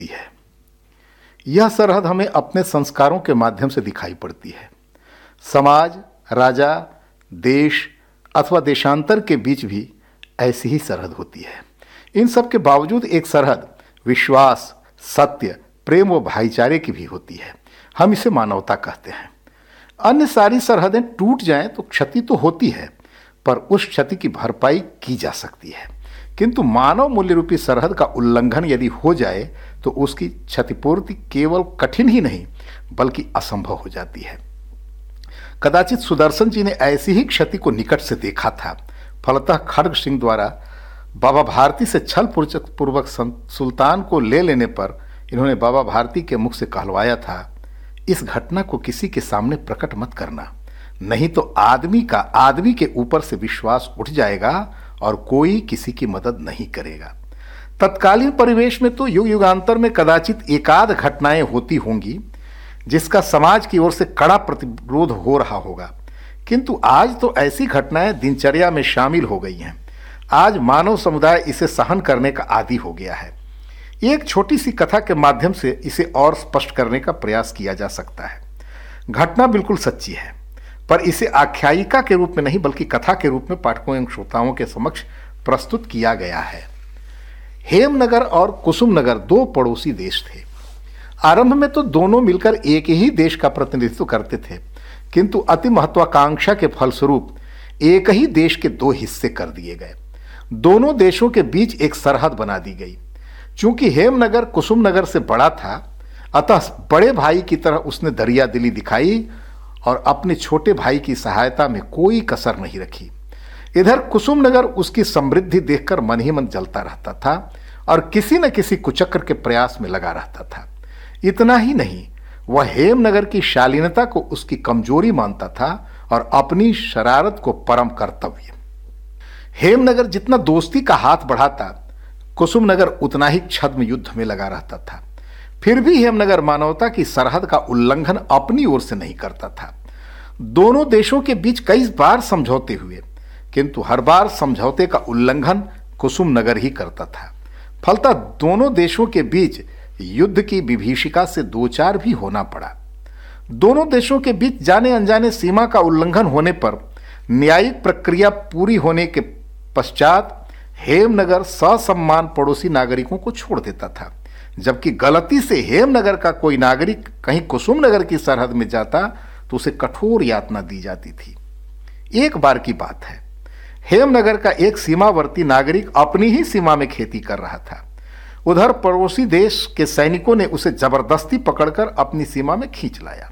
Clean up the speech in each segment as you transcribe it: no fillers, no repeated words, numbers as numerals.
है। यह सरहद हमें अपने संस्कारों के माध्यम से दिखाई पड़ती है। समाज, राजा, देश अथवा देशांतर के बीच भी ऐसी ही सरहद होती है। इन सब के बावजूद एक सरहद विश्वास, सत्य, प्रेम व भाईचारे की भी होती है। हम इसे मानवता कहते हैं। अन्य सारी सरहदें टूट जाएं तो क्षति तो होती है, पर उस क्षति की भरपाई की जा सकती है। किंतु मानव मूल्य रूपी सरहद का उल्लंघन यदि हो जाए तो उसकी क्षतिपूर्ति केवल कठिन ही नहीं बल्कि असंभव हो जाती है। कदाचित सुदर्शन जी ने ऐसी ही क्षति को निकट से देखा था। फलतः खड्ग सिंह द्वारा बाबा भारती से छल पूर्वक सुल्तान को ले लेने पर इन्होंने बाबा भारती के मुख से कहलवाया था, इस घटना को किसी के सामने प्रकट मत करना, नहीं तो आदमी के ऊपर से विश्वास उठ जाएगा और कोई किसी की मदद नहीं करेगा। तत्कालीन परिवेश में तो युग युगांतर में कदाचित एकाध घटनाएं होती होंगी जिसका समाज की ओर से कड़ा प्रतिरोध हो रहा होगा, किंतु आज तो ऐसी घटनाएं दिनचर्या में शामिल हो गई हैं। आज मानव समुदाय इसे सहन करने का आदी हो गया है। एक छोटी सी कथा के माध्यम से इसे और स्पष्ट करने का प्रयास किया जा सकता है। घटना बिल्कुल सच्ची है, पर इसे आख्यायिका के रूप में नहीं बल्कि कथा के रूप में पाठकों एवं श्रोताओं के समक्ष प्रस्तुत किया गया है। हेमनगर और कुसुमनगर दो पड़ोसी देश थे। आरंभ में तो दोनों मिलकर एक ही देश का प्रतिनिधित्व करते थे, किंतु अति महत्वाकांक्षा के फलस्वरूप एक ही देश के दो हिस्से कर दिए गए। दोनों देशों के बीच एक सरहद बना दी गई। चूंकि हेमनगर कुसुमनगर से बड़ा था, अतः बड़े भाई की तरह उसने दरियादिली दिखाई और अपने छोटे भाई की सहायता में कोई कसर नहीं रखी। इधर कुसुमनगर उसकी समृद्धि देखकर मन ही मन जलता रहता था और किसी न किसी कुचक्र के प्रयास में लगा रहता था। इतना ही नहीं, वह हेमनगर की शालीनता को उसकी कमजोरी मानता था और अपनी शरारत को परम कर्तव्य। हेमनगर जितना दोस्ती का हाथ बढ़ाता, कुसुमनगर उतना ही छद्म युद्ध में लगा रहता था। फिर भी हेमनगर मानवता की सरहद का उल्लंघन अपनी ओर से नहीं करता था। दोनों देशों के बीच कई बार समझौते हुए, किंतु हर बार समझौते का उल्लंघन कुसुमनगर ही करता था। फलतः दोनों देशों के बीच युद्ध की विभीषिका से दो चार भी होना पड़ा। दोनों देशों के बीच जाने अनजाने सीमा का उल्लंघन होने पर न्यायिक प्रक्रिया पूरी होने के पश्चात हेमनगर ससम्मान पड़ोसी नागरिकों को छोड़ देता था, जबकि गलती से हेमनगर का कोई नागरिक कहीं कुसुमनगर की सरहद में जाता तो उसे कठोर यातना दी जाती थी। एक बार की बात है, हेमनगर का एक सीमावर्ती नागरिक अपनी ही सीमा में खेती कर रहा था। उधर पड़ोसी देश के सैनिकों ने उसे जबरदस्ती पकड़कर अपनी सीमा में खींच लाया।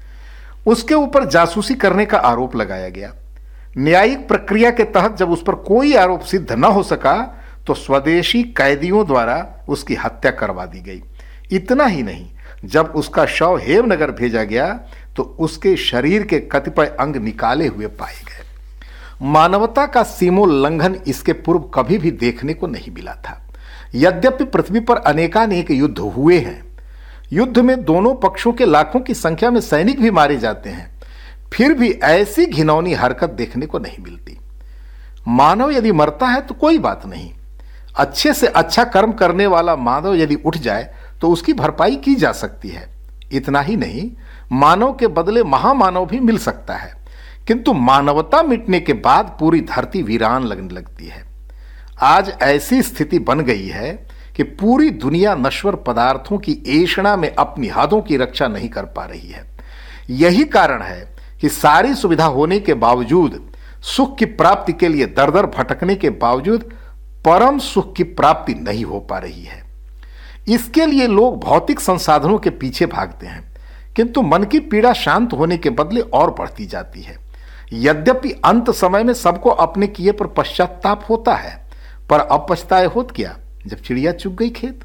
उसके ऊपर जासूसी करने का आरोप लगाया गया। न्यायिक प्रक्रिया के तहत जब उस पर कोई आरोप सिद्ध न हो सका तो स्वदेशी कैदियों द्वारा उसकी हत्या करवा दी गई। इतना ही नहीं, जब उसका शव हेमनगर भेजा गया तो उसके शरीर के कतिपय अंग निकाले हुए पाए गए। मानवता का सीमोल्लंघन इसके पूर्व कभी भी देखने को नहीं मिला था। यद्यपि पृथ्वी पर अनेकानेक युद्ध हुए हैं, युद्ध में दोनों पक्षों के लाखों की संख्या में सैनिक भी मारे जाते हैं, फिर भी ऐसी घिनौनी हरकत देखने को नहीं मिलती। मानव यदि मरता है तो कोई बात नहीं, अच्छे से अच्छा कर्म करने वाला मानव यदि उठ जाए तो उसकी भरपाई की जा सकती है। इतना ही नहीं, मानव के बदले महामानव भी मिल सकता है, किंतु मानवता मिटने के बाद पूरी धरती वीरान लगने लगती है। आज ऐसी स्थिति बन गई है कि पूरी दुनिया नश्वर पदार्थों की ऐषणा में अपनी हदों की रक्षा नहीं कर पा रही है। यही कारण है कि सारी सुविधा होने के बावजूद, सुख की प्राप्ति के लिए दर दर भटकने के बावजूद परम सुख की प्राप्ति नहीं हो पा रही है। इसके लिए लोग भौतिक संसाधनों के पीछे भागते हैं, किंतु मन की पीड़ा शांत होने के बदले और बढ़ती जाती है। यद्यपि अंत समय में सबको अपने किए पर पश्चाताप होता है, पर अब पछताए होत क्या जब चिड़िया चुग गई खेत।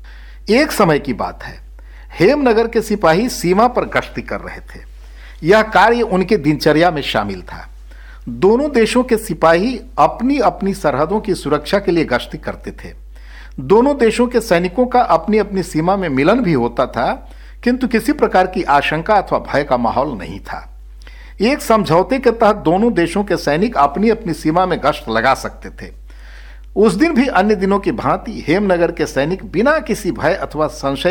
एक समय की बात है, हेमनगर के सिपाही सीमा पर गश्ती कर रहे थे। यह कार्य उनके दिनचर्या में शामिल था। दोनों देशों के सिपाही अपनी अपनी सरहदों की सुरक्षा के लिए गश्ती करते थे। दोनों देशों के सैनिकों का अपनी अपनी सीमा में मिलन भी होता था, किंतु किसी प्रकार की आशंका अथवा भय का माहौल नहीं था। एक समझौते के तहत दोनों देशों के सैनिक अपनी अपनी सीमा में गश्त लगा सकते थे। उस दिन भी अन्य दिनों की भांति हेमनगर के सैनिक बिना किसी भय अथवा संशय